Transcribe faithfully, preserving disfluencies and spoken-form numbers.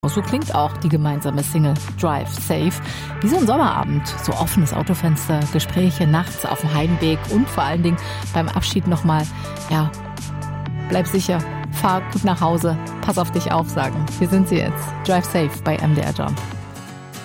So klingt auch die gemeinsame Single Drive Safe. Wie so ein Sommerabend. So offenes Autofenster, Gespräche nachts auf dem Heimweg und vor allen Dingen beim Abschied nochmal, ja, bleib sicher, fahr gut nach Hause, pass auf dich auf sagen. Wir sind sie jetzt. Drive Safe bei M D R Jump.